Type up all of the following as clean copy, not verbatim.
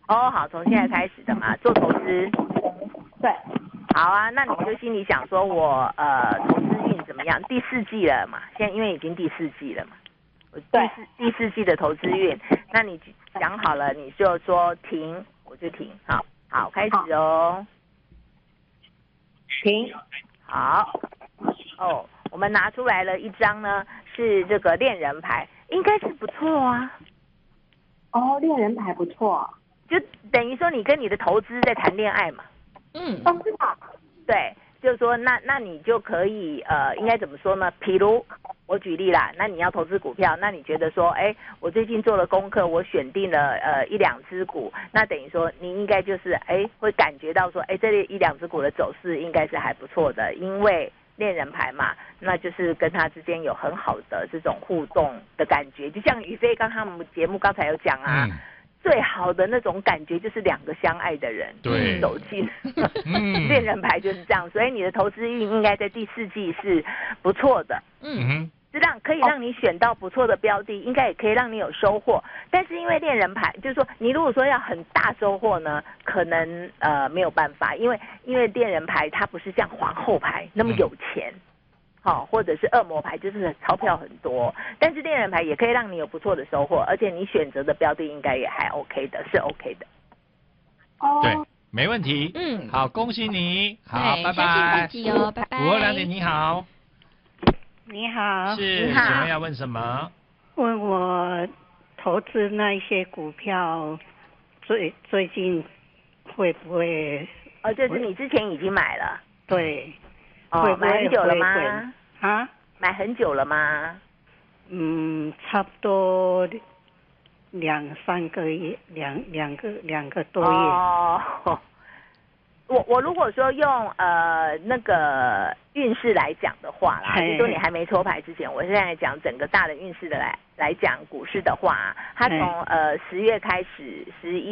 哦，好，从现在开始的嘛，做投资。 对。 好啊，那你就心里想说我投资运怎么样？第4季了嘛，现在因为已经第4季了嘛，第四季的投资运，那你想好了，你就说停，我就停。好，开始哦。 停。 好。哦，我们拿出来了一张呢，是这个恋人牌，应该是不错啊。 哦，恋人牌不错， 就等于说你跟你的投资在谈恋爱嘛。 是吧？ 对，就是说那你就可以应该怎么说呢？比如我举例啦，那你要投资股票，那你觉得说，我最近做了功课，我选定了1、2只股，那等于说你应该就是会感觉到说，这1、2只股的走势应该是还不错的，因为恋人牌嘛，那就是跟他之间有很好的这种互动的感觉，就像宇飞他们节目刚才有讲啊。最好的那种感觉就是2个相爱的人对走进恋人牌就是这样，所以你的投资运应该在第4季是不错的。是可以让你选到不错的标的，应该也可以让你有收获。但是因为恋人牌，就是说你如果说要很大收获呢，可能没有办法，因为恋人牌它不是像皇后牌那么有钱。或者是恶魔牌，就是钞票很多，但是恋人牌也可以让你有不错的收获，而且你选择的标的应该也还 OK 的，是 OK 的。 对，没问题。好，恭喜你，好，拜拜。 拜拜。 522点你好。 你好。 是，请问要问什么？ 问我投资那一些股票，最近会不会？ 就是你之前已经买了。 对。 买很久了吗？买很久了吗？ 差不多2、3个月，2个多月。 我如果说用那个运势来讲的话啦，就是说你还没抽牌之前，我现在讲整个大的运势的来讲股市的话，它从10月开始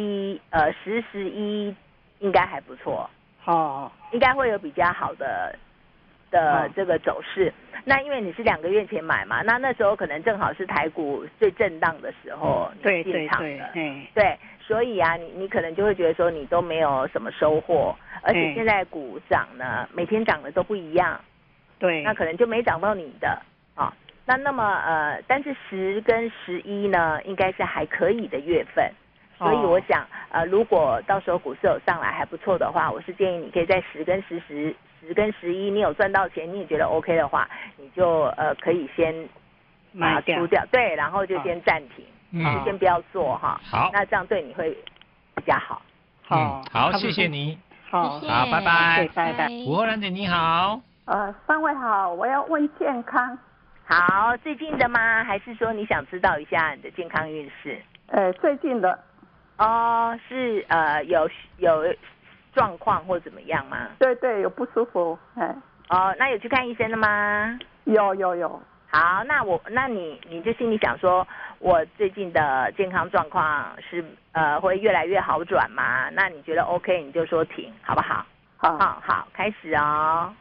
，10、11应该还不错。应该会有比较好的这个走势。那因为你是2个月前买嘛，那时候可能正好是台股最震荡的时候你进场的。对，所以啊，你可能就会觉得说你都没有什么收获，而且现在股涨呢，每天涨的都不一样。 对， 那可能就没涨到你的啊。那么但是10跟11呢，应该是还可以的月份。所以我想如果到时候股市有上来还不错的话，我是建议你可以在10跟11你有赚到钱，你也觉得 OK 的话，你就可以先出掉，对，然后就先暂停，就先不要做哈。 好， 那这样对你会比较好。 好，谢谢你。 好， 拜拜。 拜拜。 522点你好。 3位好，我要问健康。 好，最近的吗？还是说你想知道一下你的健康运势？ 最近的。 是有状况或怎么样吗？ 对，有不舒服。 那有去看医生了吗？ 有。 好，那你就心里想说，我最近的健康状况是会越来越好转吗？那你觉得 OK， 你就说停，好不好？好，开始哦。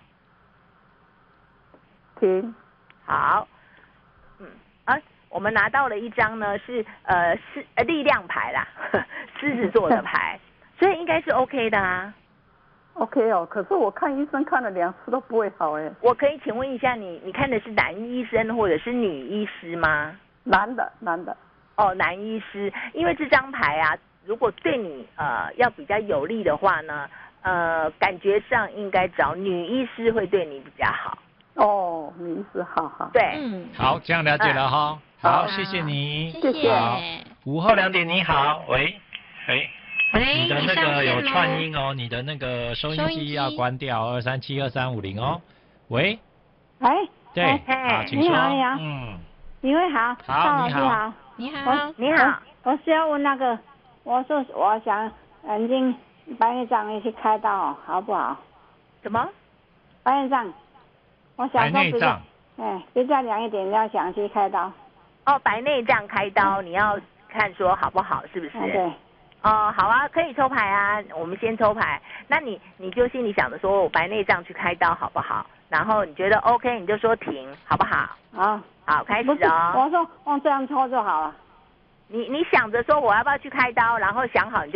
停。 好。我们拿到了一张呢，是力量牌啦，狮子座的牌，所以应该是 OK 的啊。 OK 可是我看医生看了2次都不会好我可以请问一下你看的是男医生或者是女医师吗？ 男的。 男医师，因为这张牌啊，如果对你要比较有利的话呢，感觉上应该找女医师会对你比较好。 女医师，好。 对， 好，这样了解了哈。好，谢谢你。 谢谢。 好，5号2点你好，喂，你的那个有串音哦，你的那个收音机要关掉，2372350哦。喂。对，好，请说。 你好。你好。 好， 你好。我是要问那个，我想眼睛白内障一起开刀，好不好？ 什么？ 白内障。我想说比较，比较凉一点，要想去开刀。 白内障开刀，你要看说好不好，是不是？ 对。 好啊，可以抽牌啊，我们先抽牌。那你就心里想着说我白内障去开刀好不好？然后你觉得 OK， 你就说停，好不好？好，开始哦。 我说这样抽就好了。 你想着说我要不要去开刀，然后想好你就